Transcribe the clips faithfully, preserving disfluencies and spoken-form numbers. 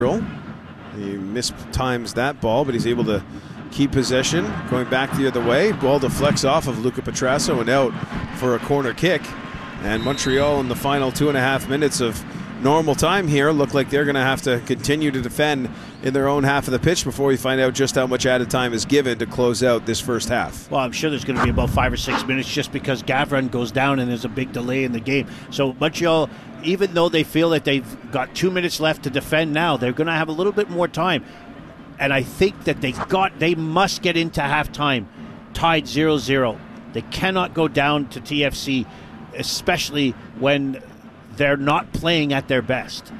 He mistimes that ball, but he's able to keep possession. Going back the other way, ball deflects off of Luca Petrasso and out for a corner kick. And Montreal in the final two and a half minutes of normal time here look like they're going to have to continue to defend in their own half of the pitch before we find out just how much added time is given to close out this first half. Well, I'm sure there's going to be about five or six minutes just because Gavron goes down and there's a big delay in the game. So Montreal, even though they feel that they've got two minutes left to defend now, they're going to have a little bit more time. And I think that they got they must get into halftime tied zero zero. They cannot go down to T F C, especially when they're not playing at their best.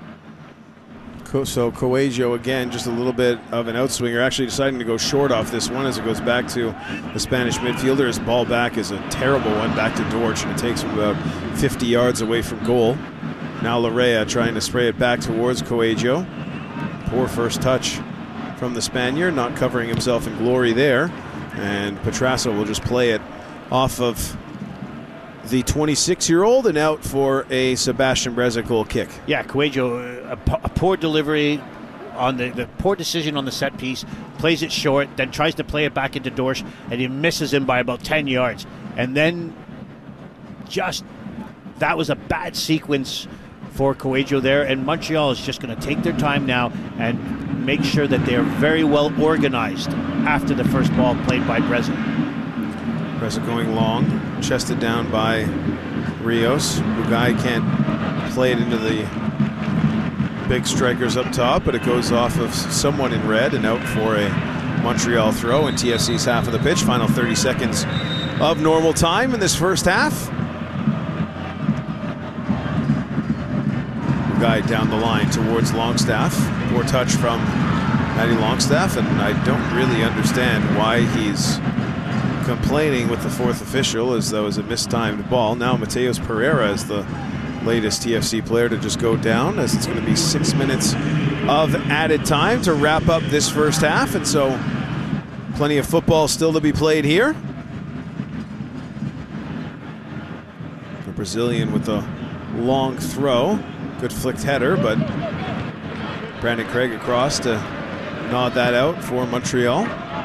So Coelho again, just a little bit of an outswinger, actually deciding to go short off this one as it goes back to the Spanish midfielder. His ball back is a terrible one back to Dortch, and it takes him about fifty yards away from goal. Now Larrea trying to spray it back towards Coelho. Poor first touch from the Spaniard, not covering himself in glory there. And Petrasso will just play it off of the twenty-six-year-old and out for a Sebastian Breza goal kick. Yeah, Coelho, a, a poor delivery on the, the poor decision on the set piece, plays it short, then tries to play it back into Dorsch, and he misses him by about ten yards. And then just, that was a bad sequence for Coelho there, and Montreal is just going to take their time now and make sure that they are very well organized after the first ball played by Breza. Breza going long, chested down by Rios. Bugai can't play it into the big strikers up top, but it goes off of someone in red and out for a Montreal throw in T F C's half of the pitch. Final thirty seconds of normal time in this first half. Bugai down the line towards Longstaff. Poor touch from Matty Longstaff, and I don't really understand why he's complaining with the fourth official, as though it was a mistimed ball. Now Mateus Pereira is the latest T F C player to just go down, as it's going to be six minutes of added time to wrap up this first half, and so plenty of football still to be played here. The Brazilian with a long throw, good flicked header, but Brandon Craig across to nod that out for Montreal.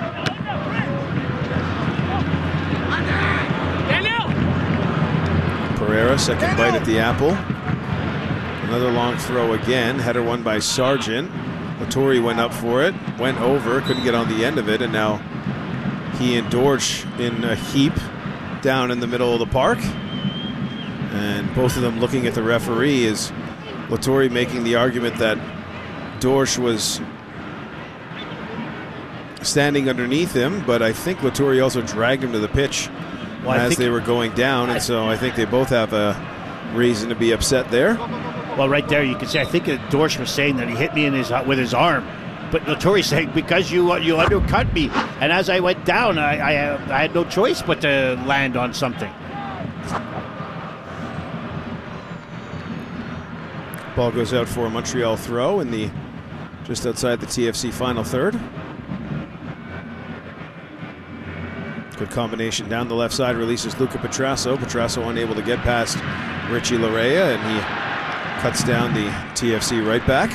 Pereira, second bite at the apple. Another long throw again. Header won by Sargent. Latori went up for it, went over, couldn't get on the end of it, and now he and Dorsch in a heap down in the middle of the park. And both of them looking at the referee, is Latori making the argument that Dorsch was standing underneath him, but I think Latori also dragged him to the pitch Well, as they were going down, and so I think they both have a reason to be upset there. Well, right there you can say, I think Dorsch was saying that he hit me in his with his arm, but Latori saying, because you you undercut me, and as I went down, I, I, I had no choice but to land on something. Ball goes out for a Montreal throw in the just outside the T F C final third. Good combination down the left side, releases Luca Petrasso. Petrasso unable to get past Richie Larrea, and he cuts down the T F C right back.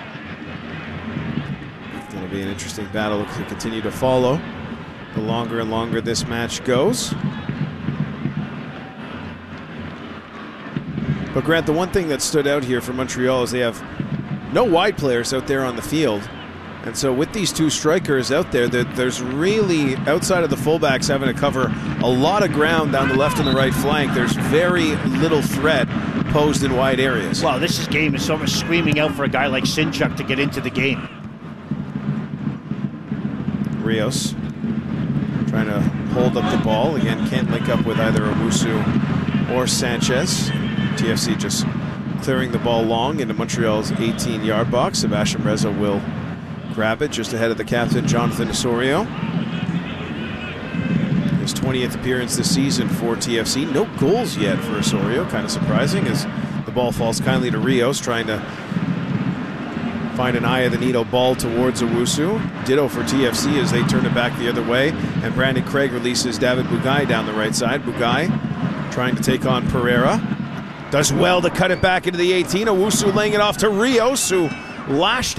It'll be an interesting battle to continue to follow the longer and longer this match goes. But Grant, the one thing that stood out here for Montreal is they have no wide players out there on the field. And so with these two strikers out there, there's really, outside of the fullbacks having to cover a lot of ground down the left and the right flank, there's very little threat posed in wide areas. Wow, this is game is so much screaming out for a guy like Sinchuk to get into the game. Rios trying to hold up the ball. Again, can't link up with either Owusu or Sanchez. T F C just clearing the ball long into Montreal's eighteen-yard box. Sebastian Breza will grab it just ahead of the captain, Jonathan Osorio. His twentieth appearance this season for T F C. No goals yet for Osorio. Kind of surprising as the ball falls kindly to Rios, trying to find an eye of the needle ball towards Owusu. Ditto for T F C as they turn it back the other way. And Brandon Craig releases David Bugai down the right side. Bugai trying to take on Pereira. Does well to cut it back into the eighteen. Owusu laying it off to Rios, who lashed